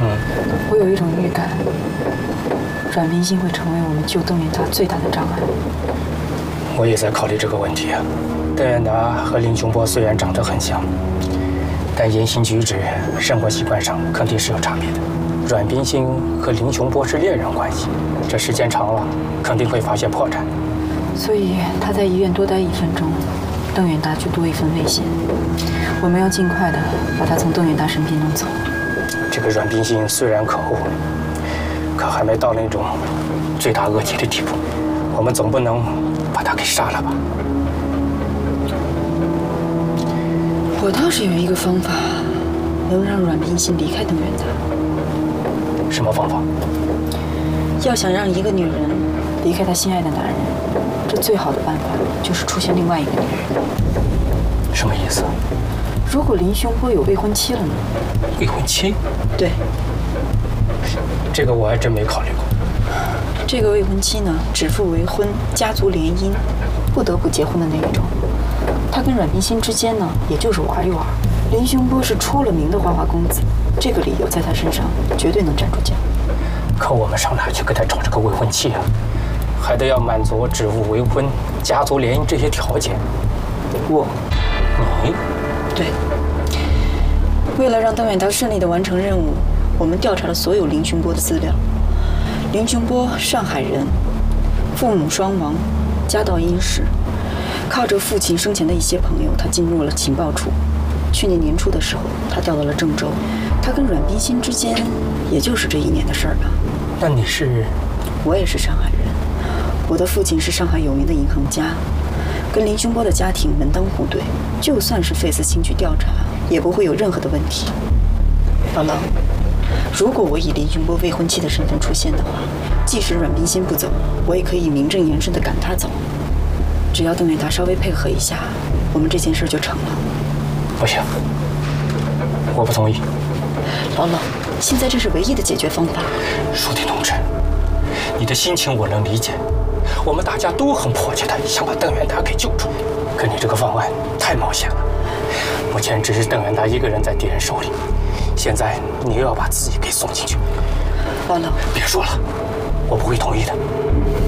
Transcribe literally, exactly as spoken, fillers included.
嗯， 我有一种预感，阮冰心会成为我们救邓元达最大的障碍。 我也在考虑这个问题啊。邓元达和林雄波虽然长得很像，但言行举止、生活习惯上肯定是有差别的。阮冰心和林雄波是恋人关系，这时间长了肯定会发现破绽。 所以他在医院多待一分钟，邓元达就多一份危险。我们要尽快的把他从邓元达身边弄走。 这个阮冰心虽然可恶，可还没到那种罪大恶极的地步。我们总不能把他给杀了吧？ 我倒是有一个方法，能让阮冰心离开邓元达。 什么方法？ 要想让一个女人离开她心爱的男人，这最好的办法就是出现另外一个女人。 什么意思？ 如果林雄波有未婚妻了呢？ 未婚妻？ 对， 这个我还真没考虑过。 这个未婚妻呢，指腹为婚，家族联姻，不得不结婚的那一种。他跟阮冰心之间呢，也就是玩一玩。林雄波是出了名的花花公子，这个理由在他身上绝对能站住脚。 可我们上哪去给他找这个未婚妻啊？还得要满足指腹为婚、家族联姻这些条件。 我， 你， 对。为了让邓远达顺利地完成任务，我们调查了所有林雄波的资料。林雄波，上海人，父母双亡，家道殷实。靠着父亲生前的一些朋友，他进入了情报处。去年年初的时候，他调到了郑州。他跟阮冰心之间，也就是这一年的事儿吧。 那你是？ 我也是上海人。我的父亲是上海有名的银行家，跟林雄波的家庭门当户对。就算是费斯清去调查，也不会有任何的问题。老狼，如果我以林雄波未婚妻的身份出现的话，即使阮冰心不走，我也可以名正言顺地赶她走。只要邓远达稍微配合一下，我们这件事就成了。 不行，我不同意。 老老，现在这是唯一的解决方法。 书婷同志，你的心情我能理解，我们大家都很迫切的想把邓远达给救出。可你这个方案太冒险了，目前只是邓远达一个人在敌人手里，现在你又要把自己给送进去。 老老， 别说了，我不会同意的。